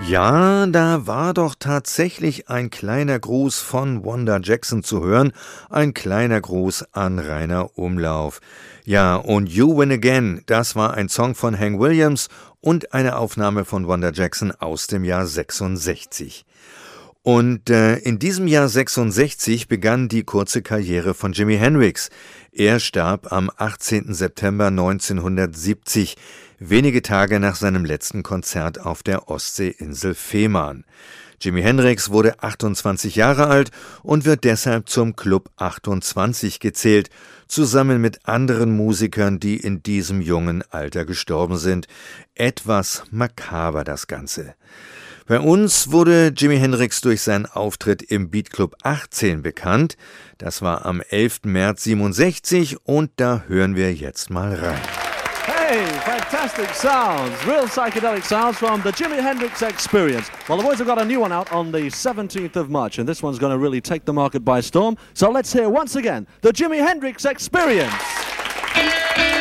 Ja, da war doch tatsächlich ein kleiner Gruß von Wanda Jackson zu hören, ein kleiner Gruß an Rainer Umlauf. Ja, und You Win Again, das war ein Song von Hank Williams und eine Aufnahme von Wanda Jackson aus dem Jahr 66. Und in diesem Jahr 66 begann die kurze Karriere von Jimi Hendrix. Er starb am 18. September 1970, wenige Tage nach seinem letzten Konzert auf der Ostseeinsel Fehmarn. Jimi Hendrix wurde 28 Jahre alt und wird deshalb zum Club 28 gezählt, zusammen mit anderen Musikern, die in diesem jungen Alter gestorben sind. Etwas makaber das Ganze. Bei uns wurde Jimi Hendrix durch seinen Auftritt im Beat Club 18 bekannt. Das war am 11. März 67 und da hören wir jetzt mal rein. Hey, fantastic sounds, real psychedelic sounds from the Jimi Hendrix Experience. Well, the boys have got a new one out on the 17th of March, and this one's going to really take the market by storm. So let's hear once again the Jimi Hendrix Experience.